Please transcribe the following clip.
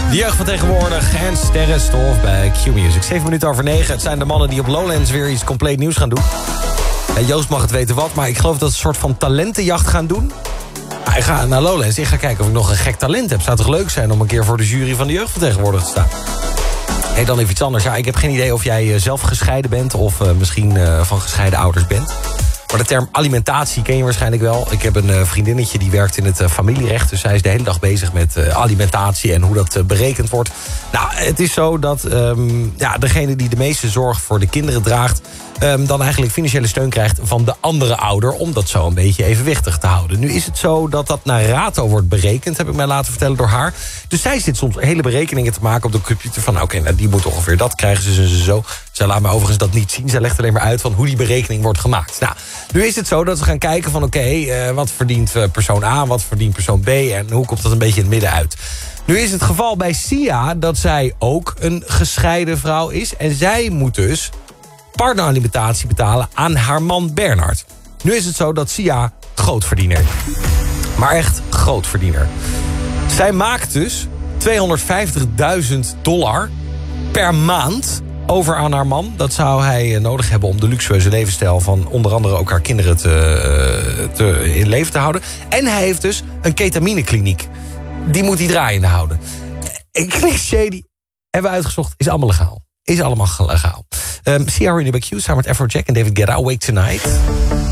De jeugd van tegenwoordig en sterrenstof bij Q-Music. 7 minuten over 9. Het zijn de mannen die op Lowlands weer iets compleet nieuws gaan doen. En Joost mag het weten wat, maar ik geloof dat ze een soort van talentenjacht gaan doen. Ik ga naar Lowlands, ik ga kijken of ik nog een gek talent heb. Zou toch leuk zijn om een keer voor de jury van de jeugd van tegenwoordig te staan. Hey, dan even iets anders. Ja, ik heb geen idee of jij zelf gescheiden bent of misschien van gescheiden ouders bent. Maar de term alimentatie ken je waarschijnlijk wel. Ik heb een vriendinnetje die werkt in het familierecht. Dus zij is de hele dag bezig met alimentatie en hoe dat berekend wordt. Nou, het is zo dat degene die de meeste zorg voor de kinderen draagt... dan eigenlijk financiële steun krijgt van de andere ouder... om dat zo een beetje evenwichtig te houden. Nu is het zo dat dat naar rato wordt berekend... heb ik mij laten vertellen door haar. Dus zij zit soms hele berekeningen te maken op de computer... van oké, die moet ongeveer dat krijgen ze zo. Zij laat mij overigens dat niet zien. Zij legt alleen maar uit van hoe die berekening wordt gemaakt. Nou, nu is het zo dat ze gaan kijken van wat verdient persoon A... wat verdient persoon B en hoe komt dat een beetje in het midden uit... Nu is het geval bij Sia dat zij ook een gescheiden vrouw is... en zij moet dus partneralimentatie betalen aan haar man Bernard. Nu is het zo dat Sia grootverdiener is. Maar echt grootverdiener. Zij maakt dus $250.000 per maand over aan haar man. Dat zou hij nodig hebben om de luxueuze levensstijl... van onder andere ook haar kinderen in leven te houden. En hij heeft dus een ketaminekliniek. Die moet hij draaiende houden. Een cliché die hebben we uitgezocht. Is allemaal legaal. Is allemaal legaal. Sia Hoorn bij Q samen met Afrojack en David Guetta. Awake Tonight.